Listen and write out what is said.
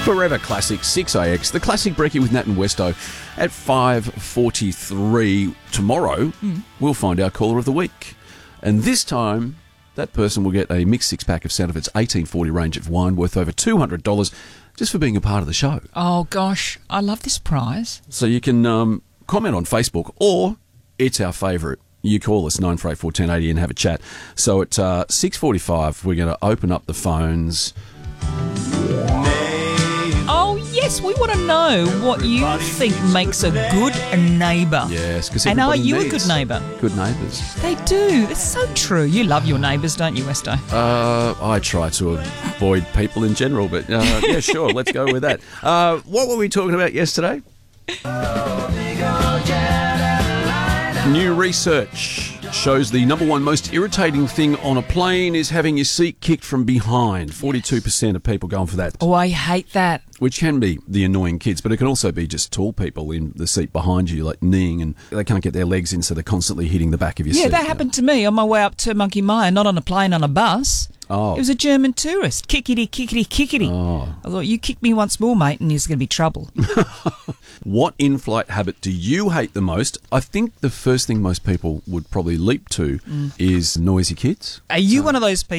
Forever Classic 6AX, the classic brekkie with Nat and Westo at 5:43. Tomorrow, we'll find our caller of the week. And this time, that person will get a mixed six-pack of St. Edward's 1840 range of wine worth over $200 just for being a part of the show. Oh, gosh, I love this prize. So you can comment on Facebook, or it's our favourite. You call us 9484 and have a chat. So at 6:45, we're going to open up the phones. Oh, yes, we want to know what you think makes a good neighbour. Yes, because And are you a good neighbour? Good neighbours. They do. It's so true. You love your neighbours, don't you, Westo? I try to avoid people in general, but yeah, sure, let's go with that. What were we talking about yesterday? New research shows the number one most irritating thing on a plane is having your seat kicked from behind. 42% of people going for that. Oh, I hate that. Which can be the annoying kids, but it can also be just tall people in the seat behind you, like kneeing, and they can't get their legs in, so they're constantly hitting the back of your seat. Yeah, that happened to me on my way up to Monkey Mia, not on a plane, on a bus. Oh. It was a German tourist. Kickity, kickity, kickity. Oh. I thought, you kick me once more, mate, and there's going to be trouble. What in-flight habit do you hate the most? I think the first thing most people would probably leap to is noisy kids. Are you one of those people